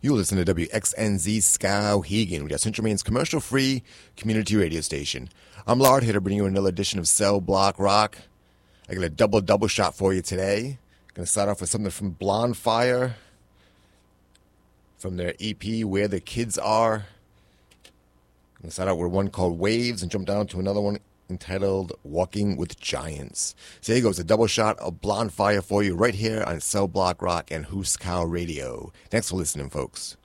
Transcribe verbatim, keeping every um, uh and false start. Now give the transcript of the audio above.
You listen to W X N Z Skowhegan, we are Central Maine's commercial-free community radio station. I'm Lard here to bring you another edition of Cell Block Rock. I got a double-double shot for you today. Going to start off with something from Blonde Fire, from their E P, Where the Kids Are. I'm going to start out with one called Waves and jump down to another one entitled Walking with Giants. So here goes a double shot of Blonde Fire for you right here on Cell Block Rock and Hooskow Radio. Thanks for listening, folks.